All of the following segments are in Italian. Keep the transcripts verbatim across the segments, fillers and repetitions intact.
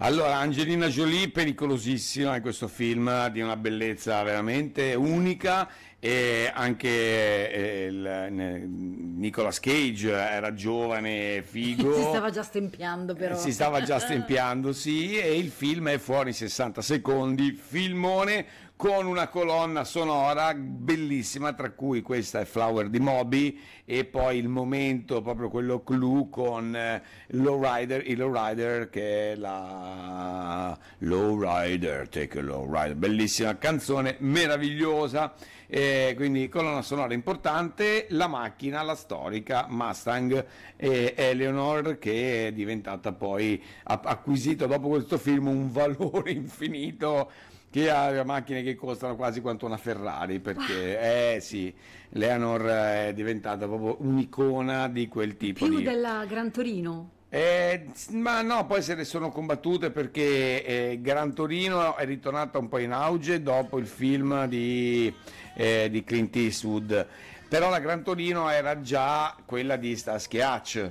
Allora, Angelina Jolie pericolosissima in questo film, di una bellezza veramente unica, e anche eh, il, ne- Nicolas Cage era giovane, figo. Si stava già stempiando però. Si stava già stempiando, sì, e il film è fuori in sessanta secondi, filmone con una colonna sonora bellissima, tra cui questa è Flower di Moby, e poi il momento, proprio quello clou con eh, Lowrider, il Lowrider, che è la Lowrider, take a Lowrider, bellissima canzone, meravigliosa, eh, quindi colonna sonora importante, la macchina, la storica Mustang eh, Eleanor, che è diventata poi, ha acquisito dopo questo film un valore infinito, che ha macchine che costano quasi quanto una Ferrari, perché eh sì, Leonor è diventata proprio un'icona di quel tipo Più di... della Gran Torino. Eh, ma no, poi se ne sono combattute, perché eh, Gran Torino è ritornata un po' in auge dopo il film di, eh, di Clint Eastwood, però la Gran Torino era già quella di Starsky Hutch.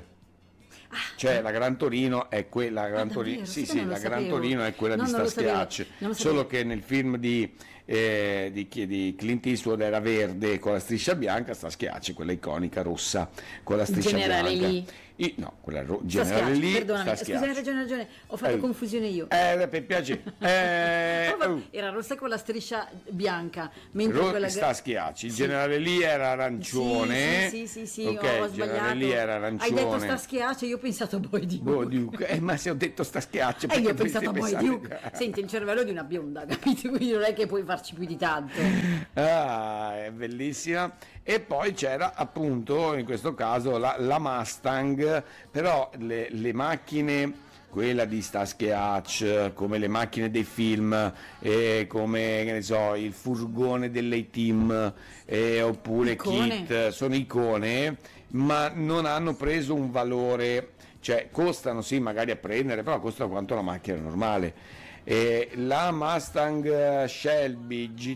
Cioè la Gran Torino è quella, Gran Ah, Torino, davvero? sì, Sai che sì, non lo la Gran sapevo. Torino è quella No, di non lo Starsky sapevo, Hutch, non lo solo sapevo. che nel film di, eh, di, chi- di Clint Eastwood era verde con la striscia bianca, Starsky Hutch è quella iconica rossa con la Il striscia generale bianca. Lee. I- no, quella ro- Starsky generale Hutch, lì, perdonami, Starsky scusa, hai Hutch. ragione, hai ragione, ho fatto Eh, confusione io. Eh, per piacere. Eh, Oh, ma oh. era rossa con la striscia bianca, mentre Ro- quella Starsky Hutch, il Sì. generale lì era arancione. Sì, sì, sì, sì, ok, ho, ho il generale sbagliato. lì era Hai arancione. detto Starsky Hutch e io ho pensato a Boy Duke. Boh, Duke. Eh, ma se ho detto Starsky Hutch, E perché io ho pensato a dovresti Boy pensare- Duke. Senti, il cervello di una bionda, capito? Quindi non è che puoi farci più di tanto. Ah, è bellissima. E poi c'era appunto in questo caso la, la Mustang, però le, le macchine, quella di Starsky Hutch, come le macchine dei film, eh, come che ne so, il furgone dell'A-Team, eh, oppure Icone. Kit, sono icone, ma non hanno preso un valore, cioè costano sì magari a prendere, però costano quanto una macchina normale. E la Mustang Shelby G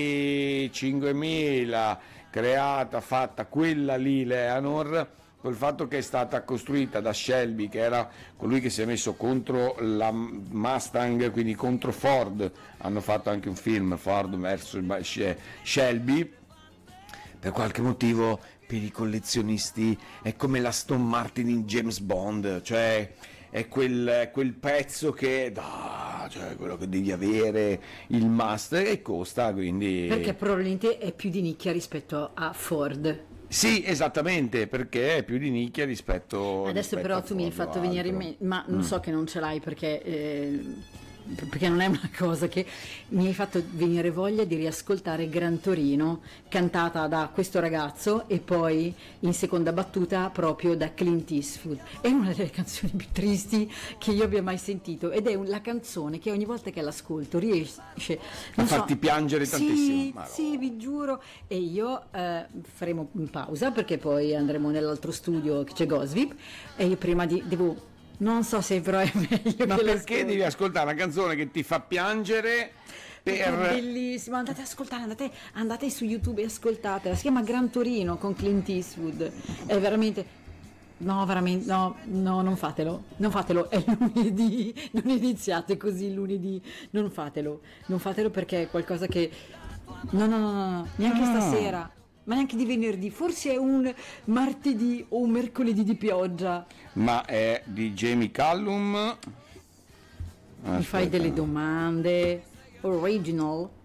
T cinquemila, creata, fatta quella lì, Leonor, col fatto che è stata costruita da Shelby, che era colui che si è messo contro la Mustang, quindi contro Ford, hanno fatto anche un film, Ford versus Shelby, per qualche motivo per i collezionisti è come la Aston Martin in James Bond, cioè è quel, è quel pezzo che ah, cioè quello che devi avere, il must, e costa, quindi Perché probabilmente è più di nicchia rispetto a Ford. sì, esattamente, perché è più di nicchia rispetto Adesso rispetto però a tu mi hai Ford o fatto venire in altro. mente, ma non so che non ce l'hai perché, eh, perché non è una cosa che mi hai fatto venire voglia di riascoltare Gran Torino, cantata da questo ragazzo e poi in seconda battuta proprio da Clint Eastwood. È una delle canzoni più tristi che io abbia mai sentito ed è un- la canzone che ogni volta che l'ascolto riesce non A so- farti piangere Sì, tantissimo. Ma no. sì, vi giuro. E io eh, faremo in pausa perché poi andremo nell'altro studio che c'è Gosvip e io prima di devo non so se però è meglio Ma che perché l'ascolti. devi ascoltare una canzone che ti fa piangere Perché è per... bellissimo, andate ad ascoltare, andate, andate su YouTube e ascoltatela, si chiama Gran Torino con Clint Eastwood, è veramente, no veramente, no, no non fatelo, non fatelo, è lunedì, non iniziate così il lunedì, non fatelo, non fatelo perché è qualcosa che, no no no, no, no, neanche No. stasera, ma neanche di venerdì, forse è un martedì o un mercoledì di pioggia, Ma è di Jamie Callum. mi fai delle domande, original.